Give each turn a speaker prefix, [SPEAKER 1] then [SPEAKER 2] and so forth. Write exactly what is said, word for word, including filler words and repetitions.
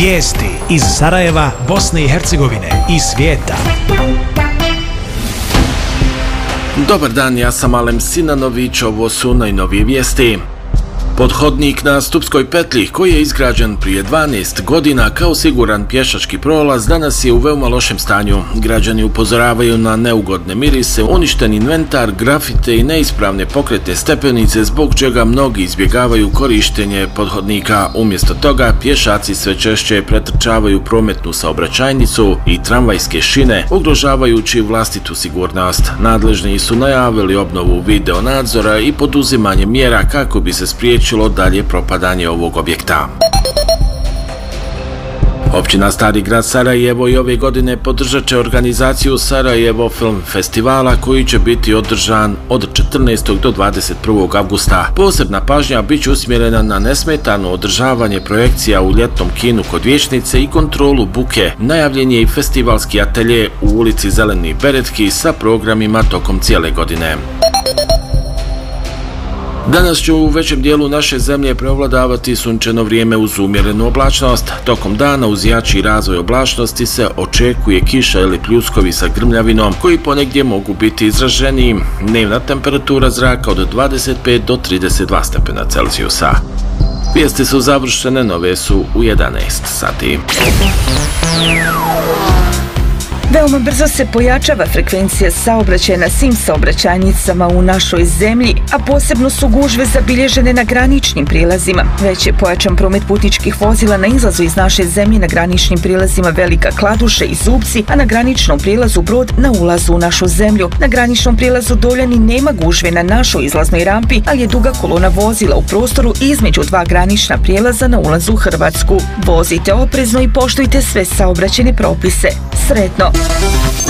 [SPEAKER 1] Vijesti iz Sarajeva, Bosne i Hercegovine i svijeta.
[SPEAKER 2] Dobar dan, ja sam Alem Sinanović, ovo su najnovije vijesti. Podhodnik na Stupskoj petlji, koji je izgrađen prije dvanaest godina kao siguran pješački prolaz, danas je u veoma lošem stanju. Građani upozoravaju na neugodne mirise, uništen inventar, grafite i neispravne pokretne stepenice, zbog čega mnogi izbjegavaju korištenje podhodnika. Umjesto toga, pješaci sve češće pretrčavaju prometnu saobraćajnicu i tramvajske šine, ugrožavajući vlastitu sigurnost. Nadležni su najavili obnovu video nadzora i poduzimanje mjera kako bi se spriječilo dalje propadanje ovog objekta. Općina Stari grad Sarajevo i ove godine podržat će organizaciju Sarajevo Film Festivala, koji će biti održan od četrnaestog do dvadeset prvog avgusta. Posebna pažnja bit će usmjerena na nesmetano održavanje projekcija u ljetnom kinu kod Vijećnice i kontrolu buke. Najavljen je i festivalski atelje u ulici Zeleni Beretki sa programima tokom cijele godine. Danas će u većem dijelu naše zemlje prevladavati sunčano vrijeme uz umjerenu oblačnost. Tokom dana uz jači razvoj oblačnosti se očekuje kiša ili pljuskovi sa grmljavinom, koji ponegdje mogu biti izraženiji. Dnevna temperatura zraka od dvadeset pet do trideset dva stepena Celzijusa. Vijesti su završene, nove su u jedanaest sati.
[SPEAKER 3] Veoma brzo se pojačava frekvencija saobraćaja na svim saobraćajnicama u našoj zemlji, a posebno su gužve zabilježene na graničnim prilazima. Već je pojačan promet putničkih vozila na izlazu iz naše zemlje na graničnim prilazima Velika Kladuša i Zubci, a na graničnom prilazu Brod na ulazu u našu zemlju. Na graničnom prilazu Doljani nema gužve na našoj izlaznoj rampi, ali je duga kolona vozila u prostoru između dva granična prijelaza na ulazu u Hrvatsku. Vozite oprezno i poštujte sve saobraćajne propise. Sretno!